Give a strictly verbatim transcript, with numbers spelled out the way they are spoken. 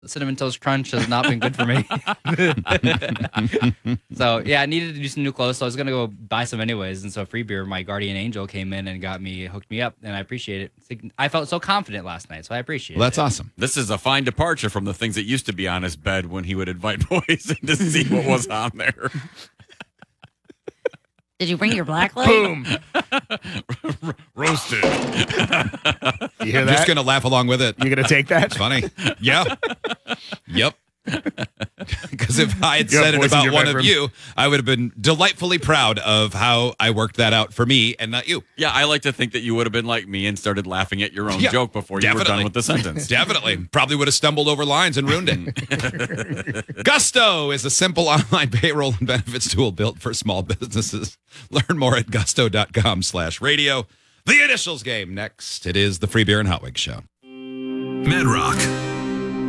Cinnamon Toast Crunch has not been good for me. So, yeah, I needed to do some new clothes, so I was going to go buy some anyways. And so Free Beer, my guardian angel, came in and got me, hooked me up, and I appreciate it. I felt so confident last night, so I appreciate well, that's it. That's awesome. This is a fine departure from the things that used to be on his bed when he would invite boys in to see what was on there. Did you bring your black light? Boom. Roasted. You hear I'm that? just going to laugh along with it. You gonna take that? It's funny. Yeah. Yep. Because if I had You have said it boys in about your one bedroom. of you, I would have been delightfully proud of how I worked that out for me and not you. Yeah, I like to think that you would have been like me and started laughing at your own Yeah, joke before you were definitely. done with the sentence. Definitely. Probably would have stumbled over lines and ruined it. Gusto is a simple online payroll and benefits tool built for small businesses. Learn more at gusto.com slash radio. The initials game next. It is the Free Beer and Hot Wings Show. Medrock.